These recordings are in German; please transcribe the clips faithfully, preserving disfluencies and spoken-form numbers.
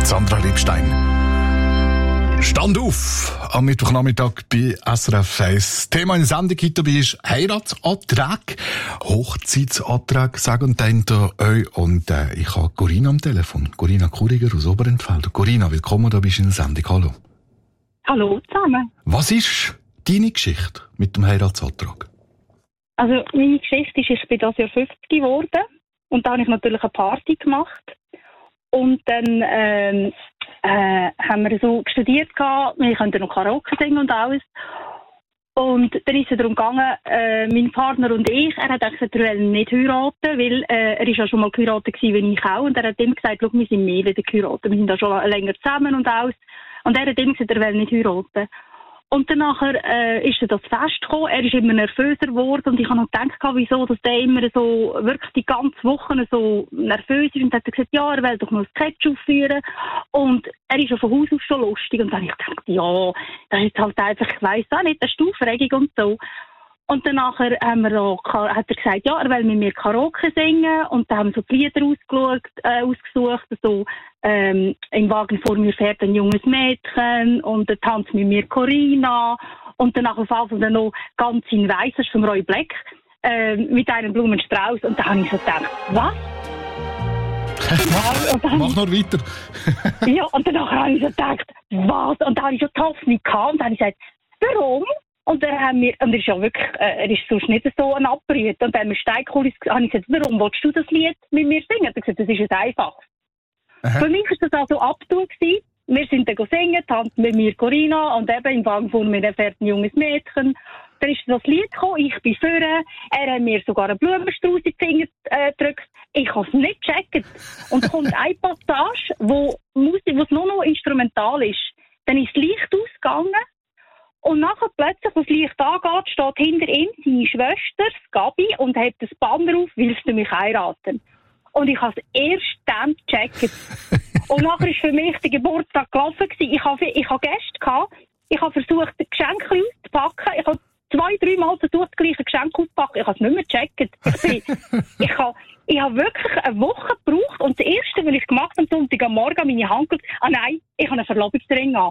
Sandra Liebstein. Stand auf am Mittwochnachmittag bei S R F eins. Thema in der Sendung heute dabei ist Heiratsantrag, Hochzeitsantrag, sagen dahinter euch. Und äh, ich habe Corinna am Telefon. Corinna Kuriger aus Oberentfeld. Corinna, willkommen, da bist du in der Sendung. Hallo. Hallo zusammen. Was ist deine Geschichte mit dem Heiratsantrag? Also meine Geschichte ist, ich bin das Jahr fünfzig geworden und da habe ich natürlich eine Party gemacht. Und dann ähm, äh, haben wir so studiert, wir konnten noch Karaoke singen und alles. Und dann ist es darum gegangen, äh, mein Partner und ich, er hat gesagt, er will nicht heiraten, weil äh, er ist ja schon mal geheiratet gewesen, wie ich auch. Und er hat immer gesagt, schau, wir sind mehr wieder geheiratet, wir sind da schon länger zusammen und alles. Und er hat immer gesagt, er will nicht heiraten. Und dann nachher, äh, ist dann das Fest gekommen, er ist immer nervöser geworden und ich habe noch gedacht, wieso, dass der immer so, wirklich die ganze Woche so nervös ist und hat gesagt, ja, er will doch noch ein Sketch aufführen und er ist ja von Haus aus schon lustig und dann habe ich gedacht, ja, das ist halt einfach, ich weiss auch nicht, das ist die Aufregung und so. Und dann nachher haben wir auch, hat er gesagt, ja, er will mit mir Karaoke singen und dann haben wir so die Lieder ausgeschaut, äh, ausgesucht, so, ähm, im Wagen vor mir fährt ein junges Mädchen und dann tanzt mit mir Corinna und dann nachher auf dann noch ganz in Weiss, das ist von Roy Black, äh, mit einem Blumenstrauß und dann habe ich so gedacht, was? Mach, mach noch weiter. Ja, und dann habe ich so gedacht, was? Und dann habe ich so die Hoffnung gehabt und dann habe ich gesagt, warum? Und dann haben wir, und er ist ja wirklich, äh, er ist sonst nicht so ein Abbrüter. Und dann haben wir Steigkulis, habe ich gesagt, warum willst du das Lied mit mir singen? Er hat gesagt, das ist jetzt einfach. Aha. Für mich war das also Abtun gewesen. Wir sind dann singen, tanzen mit mir Corinna, und eben im Wagen vor mir fährt ein junges Mädchen. Dann ist das Lied gekommen, ich bin vorne, er hat mir sogar einen Blumenstrauß in die Finger äh, gedrückt. Ich habe es nicht gecheckt. Und dann kommt eine Passage, wo Musik, wo es nur noch instrumental ist. Dann ist das Licht ausgegangen. Und nachher plötzlich, als das Licht angeht, steht hinter ihm seine Schwester, Gabi, und hat das Banner auf, willst du mich heiraten? Und ich habe es erst dann gecheckt. Und nachher war für mich der Geburtstag gelaufen. Ich habe, ich habe Gäste gehabt. Ich habe versucht, Geschenke auszupacken. Ich habe zwei, dreimal versucht, das gleiche Geschenk auszupacken. Ich habe es nicht mehr gecheckt. Ich, bin, ich, habe, ich habe wirklich eine Woche gebraucht. Und das Erste, was ich gemacht habe, am Sonntag am Morgen, meine Hand geschaut, ah nein, ich habe einen Verlobungsring an.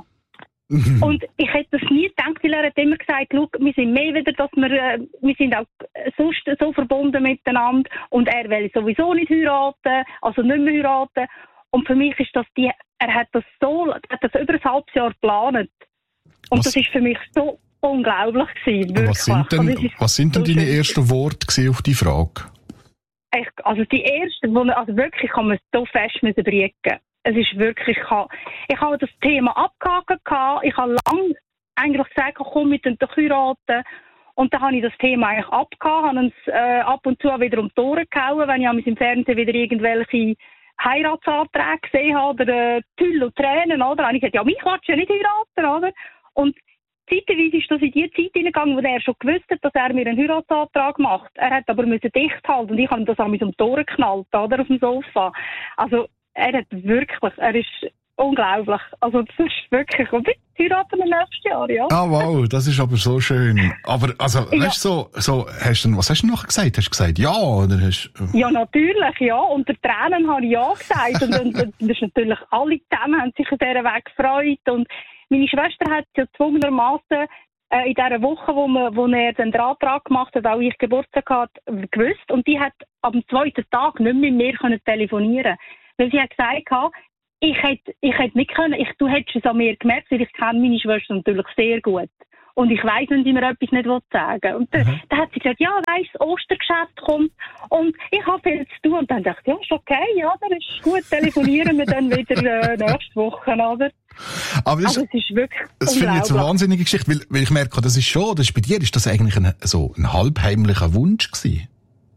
Und ich hätte das nie gedacht, weil er hat immer gesagt, schau, wir sind mehr wieder, dass wir, äh, wir sind auch sonst so verbunden miteinander und er will sowieso nicht heiraten, also nicht mehr heiraten. Und für mich ist das die, er hat das so, er hat das über ein halbes Jahr geplant. Und was, das ist für mich so unglaublich gewesen, wirklich. Was sind denn, also was sind denn so deine schön. ersten Worte auf die Frage? Ich, also die ersten, wo, also wirklich kann man so fest müssen briegen. Es ist wirklich, ich habe, ich habe das Thema abgehakt, ich habe lange eigentlich gesagt, komm, wir können doch heiraten. Und dann habe ich das Thema eigentlich abgehakt, habe uns äh, ab und zu wieder um die Ohren gehauen, wenn ich im Fernsehen wieder irgendwelche Heiratsanträge gesehen habe, oder äh, Tüll und Tränen, oder? Dann habe ich gesagt, ja, mich willst du ja nicht heiraten, oder? Und zeitweise ist das in die Zeit hineingegangen, wo er schon gewusst hat, dass er mir einen Heiratsantrag macht. Er hat aber müssen dicht halten und ich habe ihm das auch mit um die Ohren geknallt, oder? Auf dem Sofa. Also, er hat wirklich, er ist unglaublich. Also, das ist wirklich, und wir heiraten im nächsten Jahr, ja. Ah, wow, das ist aber so schön. Aber, also, ja. Weißt du, so, so, hast du, was hast du noch gesagt? Hast du gesagt ja, oder hast äh... Ja, natürlich, ja. Unter Tränen habe ich ja gesagt. und, und, und das ist natürlich, alle zusammen haben sich an dieser Weg gefreut. Und meine Schwester hat ja gezwungenermassen äh, in dieser Woche, wo, man, wo er den Antrag gemacht hat, auch ich Geburtstag hatte, gewusst. Und die hat am zweiten Tag nicht mehr mit mir können telefonieren. Weil sie hat gesagt, ich hätte, ich hätte nicht können, ich, du hättest es an mir gemerkt, weil ich kenne meine Schwester natürlich sehr gut. Und ich weiss, wenn sie mir etwas nicht sagen will. Und dann, mhm. dann hat sie gesagt, ja, weiss, das Ostergeschäft kommt und ich habe viel zu tun. Und dann dachte ich, ja, ist okay, ja, dann ist gut, telefonieren wir dann wieder äh, nächste Woche, oder? Aber das, also, es ist wirklich das finde ich jetzt eine wahnsinnige Geschichte, weil, weil ich merke, das ist schon, das ist bei dir, ist das eigentlich ein, so ein halbheimlicher Wunsch gewesen?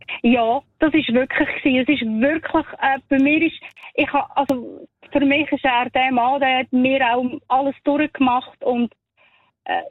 Ja, das ist wirklich gewesen. Es ist wirklich, äh, bei mir ist, ich ha, also, für mich ist er der Mann, der hat mir auch alles durchgemacht und, äh,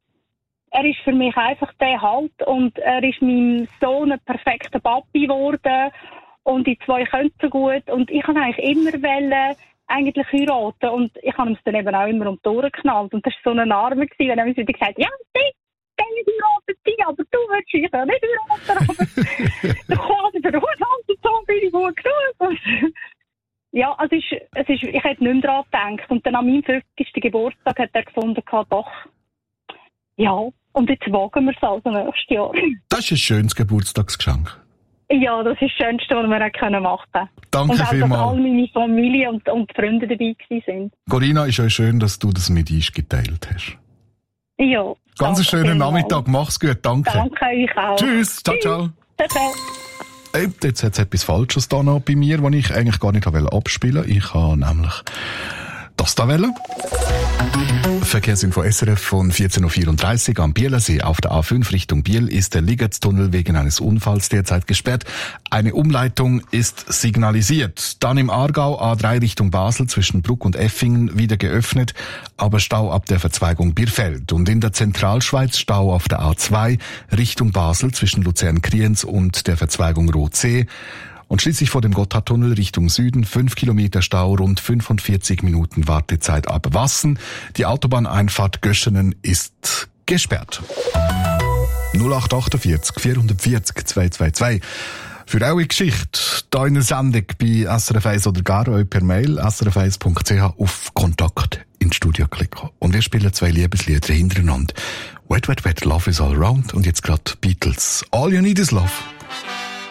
er ist für mich einfach der Halt und er ist meinem Sohn ein perfekter Papi geworden und die zwei können so gut und ich kann eigentlich immer wollen, eigentlich heiraten und ich habe ihm dann eben auch immer um die Ohren geknallt und das war so ein Arme gewesen, wenn er mir wieder gesagt hat, ja, die, die heiraten die, aber du willst dich ja nicht heiraten, aber quasi für den Haushalt und so bin ich gut genug. Ja, also es ist, es ist, ich hätte nicht mehr daran gedacht. Und dann an meinem fünfzigsten Geburtstag hat er gefunden, doch, ja, und jetzt wagen wir es also nächstes Jahr. Das ist ein schönes Geburtstagsgeschenk. Ja, das ist das Schönste, was wir können machen können. Danke und auch, vielmals. dass all meine Familie und, und Freunde dabei waren. Corinna, ist auch schön, dass du das mit uns geteilt hast. Ja. Ganz einen schönen Nachmittag, mach's gut, danke. Danke, ich auch. Tschüss, ciao, ciao. Ciao, ciao. Hey, jetzt hat es etwas Falsches da noch bei mir, was ich eigentlich gar nicht abspielen wollte. Ich habe nämlich das da wählen. Verkehrsinfo S R F von vierzehn Uhr vierunddreißig am Bielersee. Auf der A fünf Richtung Biel ist der Ligertstunnel wegen eines Unfalls derzeit gesperrt. Eine Umleitung ist signalisiert. Dann im Aargau A drei Richtung Basel zwischen Bruck und Effingen wieder geöffnet, aber Stau ab der Verzweigung Bierfeld. Und in der Zentralschweiz Stau auf der A zwei Richtung Basel zwischen Luzern-Kriens und der Verzweigung Rotsee. Und schließlich vor dem Gotthardtunnel Richtung Süden fünf Kilometer Stau, rund fünfundvierzig Minuten Wartezeit ab Wassen. Die Autobahneinfahrt Göschenen ist gesperrt. null acht achtundvierzig vierhundertvierzig zweihundertzweiundzwanzig. Für eure Geschichte hier in der Sendung bei S R F eins oder gar euch per Mail s r f eins punkt c h auf Kontakt ins Studio klicken. Und wir spielen zwei Liebeslieder hintereinander. Wet, Wet, Wet, Love is all around und jetzt gerade Beatles. All you need is love.